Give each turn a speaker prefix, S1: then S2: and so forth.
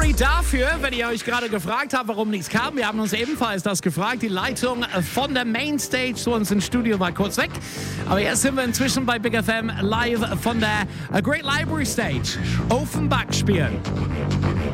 S1: Sorry dafür, wenn ihr euch gerade gefragt habt, warum nichts kam. Wir haben uns ebenfalls das gefragt. Die Leitung von der Mainstage zu uns ins Studio war kurz weg. Aber jetzt sind wir inzwischen bei Big FM live von der Great Library Stage. Offenbach spielen.